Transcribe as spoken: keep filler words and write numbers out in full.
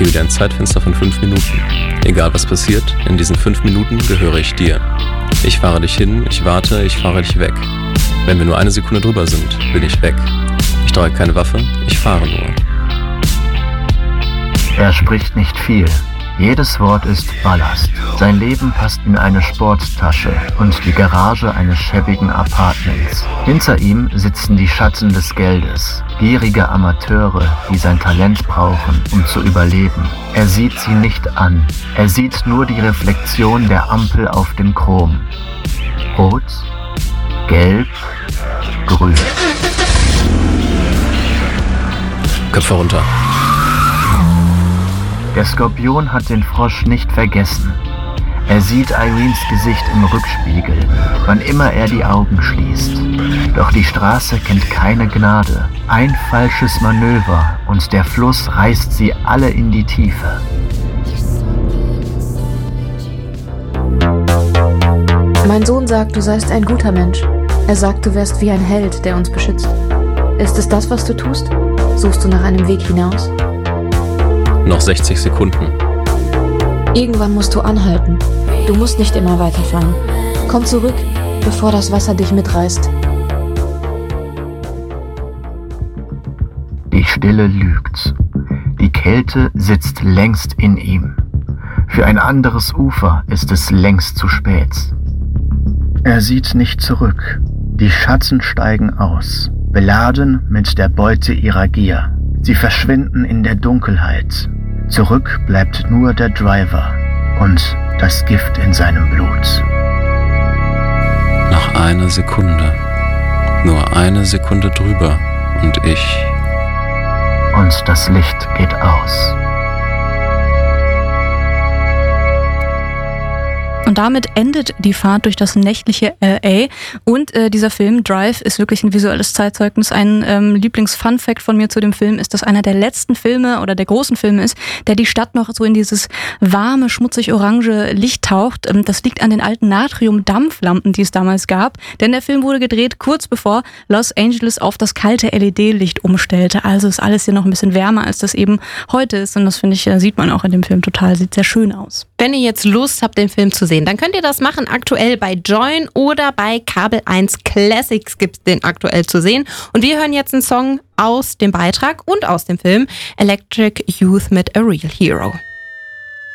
Gebe dir ein Zeitfenster von fünf Minuten. Egal was passiert, in diesen fünf Minuten gehöre ich dir. Ich fahre dich hin, ich warte, ich fahre dich weg. Wenn wir nur eine Sekunde drüber sind, bin ich weg. Ich trage keine Waffe, ich fahre nur. Er spricht nicht viel. Jedes Wort ist Ballast. Sein Leben passt in eine Sporttasche und die Garage eines schäbigen Apartments. Hinter ihm sitzen die Schatten des Geldes, gierige Amateure, die sein Talent brauchen, um zu überleben. Er sieht sie nicht an. Er sieht nur die Reflexion der Ampel auf dem Chrom. Rot, gelb, grün. Köpfe runter. Der Skorpion hat den Frosch nicht vergessen. Er sieht Irenes Gesicht im Rückspiegel, wann immer er die Augen schließt. Doch die Straße kennt keine Gnade. Ein falsches Manöver und der Fluss reißt sie alle in die Tiefe. Mein Sohn sagt, du seist ein guter Mensch. Er sagt, du wärst wie ein Held, der uns beschützt. Ist es das, was du tust? Suchst du nach einem Weg hinaus? Noch sechzig Sekunden. Irgendwann musst du anhalten. Du musst nicht immer weiterfahren. Komm zurück, bevor das Wasser dich mitreißt. Die Stille lügt. Die Kälte sitzt längst in ihm. Für ein anderes Ufer ist es längst zu spät. Er sieht nicht zurück. Die Schatten steigen aus, beladen mit der Beute ihrer Gier. Sie verschwinden in der Dunkelheit. Zurück bleibt nur der Driver und das Gift in seinem Blut. Noch eine Sekunde. Nur eine Sekunde drüber und ich. Und das Licht geht aus. Und damit endet die Fahrt durch das nächtliche L A. Und äh, dieser Film, Drive, ist wirklich ein visuelles Zeitzeugnis. Ein ähm, Lieblings-Fun-Fact von mir zu dem Film ist, dass einer der letzten Filme oder der großen Filme ist, der die Stadt noch so in dieses warme, schmutzig-orange Licht taucht. Ähm, das liegt an den alten Natrium-Dampflampen, die es damals gab. Denn der Film wurde gedreht kurz bevor Los Angeles auf das kalte L E D-Licht umstellte. Also ist alles hier noch ein bisschen wärmer, als das eben heute ist. Und das, finde ich, sieht man auch in dem Film total. Sieht sehr schön aus. Wenn ihr jetzt Lust habt, den Film zu sehen, dann könnt ihr das machen. Aktuell bei Joyn oder bei Kabel eins Classics gibt es den aktuell zu sehen. Und wir hören jetzt einen Song aus dem Beitrag und aus dem Film Electric Youth mit A Real Hero.